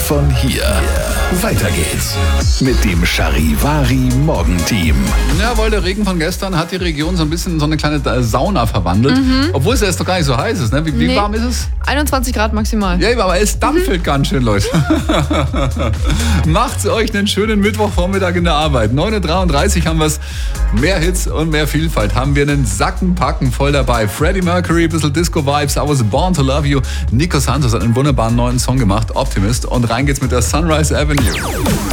von hier. Weiter geht's mit dem Charivari Morgenteam. Jawohl, der Regen von gestern hat die Region so ein bisschen in so eine kleine Sauna verwandelt. Obwohl es erst doch gar nicht so heiß ist. Ne? Wie warm ist es? 21 Grad maximal. Ja, aber es dampfelt ganz schön, Leute. Macht's euch einen schönen Mittwochvormittag in der Arbeit. 9.33 Uhr haben wir es. Mehr Hits und mehr Vielfalt haben wir einen Sackenpacken voll dabei. Freddie Mercury, ein bisschen Disco-Vibes, I was born to love you. Nico Santos hat einen wunderbaren neuen Song gemacht, Optimist. Und rein geht's mit der Sunrise Avenue.